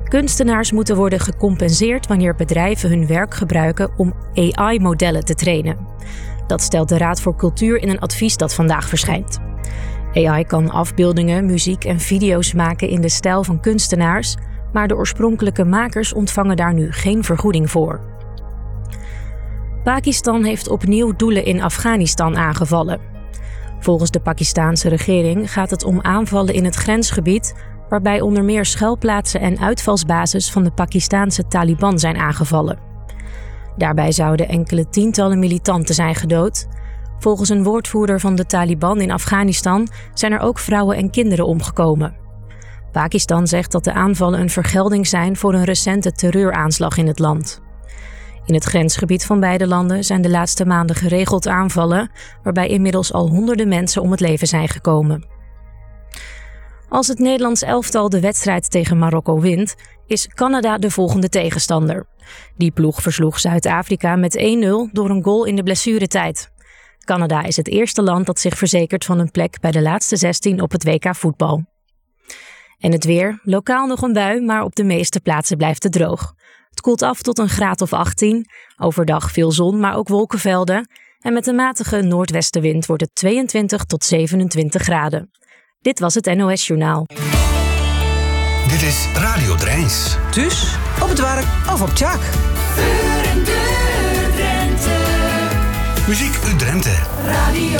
Kunstenaars moeten worden gecompenseerd wanneer bedrijven hun werk gebruiken om AI-modellen te trainen. Dat stelt de Raad voor Cultuur in een advies dat vandaag verschijnt. AI kan afbeeldingen, muziek en video's maken in de stijl van kunstenaars, maar de oorspronkelijke makers ontvangen daar nu geen vergoeding voor. Pakistan heeft opnieuw doelen in Afghanistan aangevallen. Volgens de Pakistaanse regering gaat het om aanvallen in het grensgebied, waarbij onder meer schuilplaatsen en uitvalsbases van de Pakistaanse Taliban zijn aangevallen. Daarbij zouden enkele tientallen militanten zijn gedood. Volgens een woordvoerder van de Taliban in Afghanistan zijn er ook vrouwen en kinderen omgekomen. Pakistan zegt dat de aanvallen een vergelding zijn voor een recente terreuraanslag in het land. In het grensgebied van beide landen zijn de laatste maanden geregeld aanvallen, waarbij inmiddels al honderden mensen om het leven zijn gekomen. Als het Nederlands elftal de wedstrijd tegen Marokko wint, is Canada de volgende tegenstander. Die ploeg versloeg Zuid-Afrika met 1-0 door een goal in de blessuretijd. Canada is het eerste land dat zich verzekert van een plek bij de laatste 16 op het WK voetbal. En het weer, lokaal nog een bui, maar op de meeste plaatsen blijft het droog. Het koelt af tot een graad of 18, overdag veel zon, maar ook wolkenvelden. En met een matige noordwestenwind wordt het 22 tot 27 graden. Dit was het NOS Journaal. Dit is Radio Drijns. Thuis, op het werk of op Tjaak. Muziek uit Drenthe. Radio